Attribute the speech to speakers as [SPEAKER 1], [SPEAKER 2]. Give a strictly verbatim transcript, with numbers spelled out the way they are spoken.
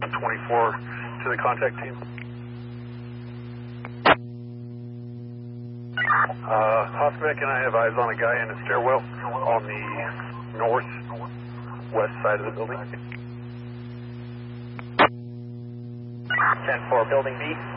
[SPEAKER 1] twenty-four to the contact team. Uh, Hospec and I have eyes on a guy in a stairwell on the northwest side of the building.
[SPEAKER 2] ten four, building B.